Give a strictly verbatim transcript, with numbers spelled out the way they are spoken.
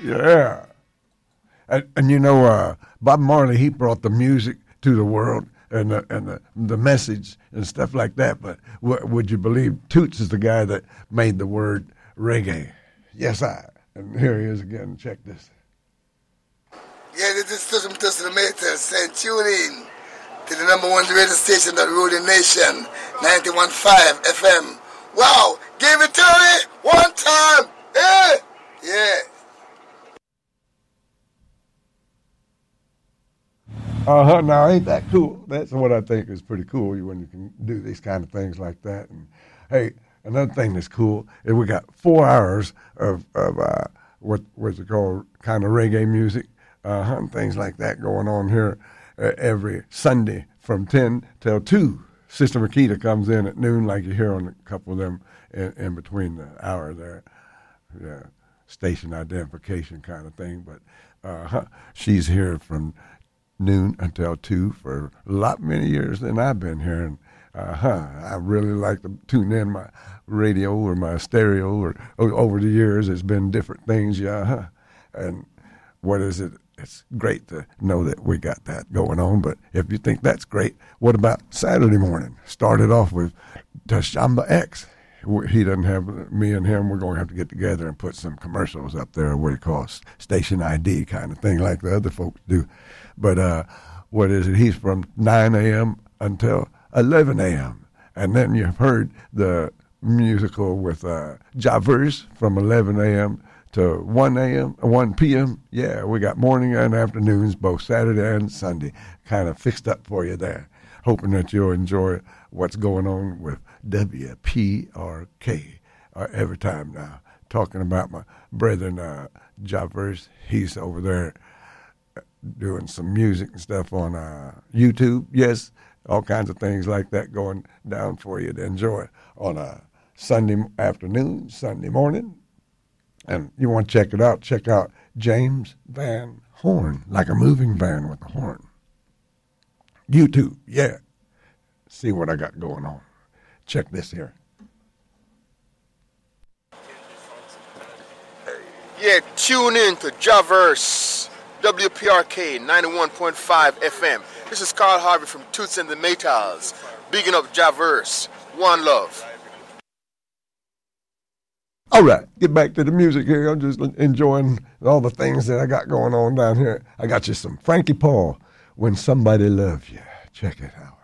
Yeah. And, and you know, uh, Bob Marley, he brought the music to the world and the, and the, the message and stuff like that. But w- would you believe Toots is the guy that made the word reggae? Yes, I. And here he is again. Check this. Yeah, this is Tusum Tusum Mater saying tune in to the number one radio station that rule the nation, ninety-one point five F M. Wow, give it to me one time. Yeah, yeah. Uh-huh, now ain't that cool? That's what I think is pretty cool when you can do these kind of things like that. And hey, another thing that's cool is we got four hours of, of uh, what what's it called, kind of reggae music, uh, and things like that going on here uh, every Sunday from ten till two. Sister Makita comes in at noon, like you hear on a couple of them in, in between the hour there. Yeah, station identification kind of thing. But uh, she's here from noon until two for a lot many years than I've been here. And uh-huh, I really like to tune in my radio or my stereo or, or over the years. It's been different things, yeah. Huh. And what is it? It's great to know that we got that going on. But if you think that's great, what about Saturday morning? Started off with Tashamba X. He doesn't have, me and him, we're going to have to get together and put some commercials up there, what he calls station I D kind of thing like the other folks do. But uh, what is it? He's from nine a.m. until eleven a.m. And then you've heard the musical with uh, Javers from eleven a.m. to one a.m., one p.m. Yeah, we got morning and afternoons, both Saturday and Sunday, kind of fixed up for you there. Hoping that you'll enjoy what's going on with W P R K uh, every time now. Talking about my brethren, uh, Javers, he's over there doing some music and stuff on uh, YouTube. Yes, all kinds of things like that going down for you to enjoy on a Sunday afternoon, Sunday morning. And you want to check it out, check out James Van Horn, like a moving van with a horn. YouTube, yeah. See what I got going on. Check this here. Yeah, tune in to Javerse, W P R K ninety-one point five F M. This is Carl Harvey from Toots and the Maytals. Bigging up Javerse. One love. All right, get back to the music here. I'm just enjoying all the things that I got going on down here. I got you some Frankie Paul, When Somebody Loves You. Check it out.